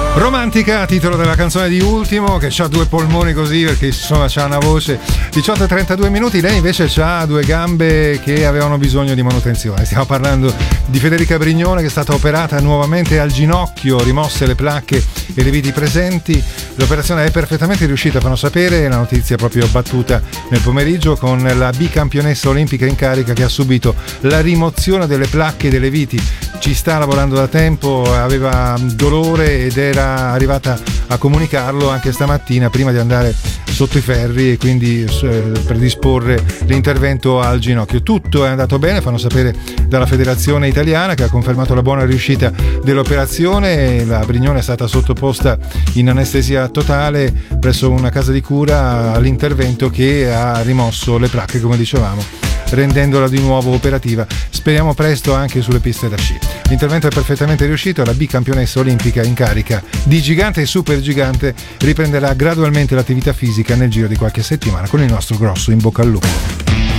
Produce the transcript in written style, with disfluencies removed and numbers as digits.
Romantica, titolo della canzone di Ultimo, che ha due polmoni così perché insomma c'ha una voce. 18:32 lei invece ha due gambe che avevano bisogno di manutenzione. Stiamo parlando di Federica Brignone, che è stata operata nuovamente al ginocchio, rimosse le placche e le viti presenti. L'operazione è perfettamente riuscita, fanno sapere, la notizia proprio battuta nel pomeriggio con la bicampionessa olimpica in carica che ha subito la rimozione delle placche e delle viti. Ci sta lavorando da tempo, aveva dolore ed era arrivata a comunicarlo anche stamattina prima di andare sotto i ferri e quindi predisporre l'intervento al ginocchio. Tutto è andato bene, fanno sapere dalla Federazione Italiana, che ha confermato la buona riuscita dell'operazione. La Brignone è stata sottoposta in anestesia totale presso una casa di cura all'intervento che ha rimosso le placche, come dicevamo, rendendola di nuovo operativa. Speriamo presto anche sulle piste da sci. L'intervento è perfettamente riuscito, la bicampionessa olimpica in carica di gigante e super gigante riprenderà gradualmente l'attività fisica nel giro di qualche settimana. Con il nostro grosso in bocca al lupo.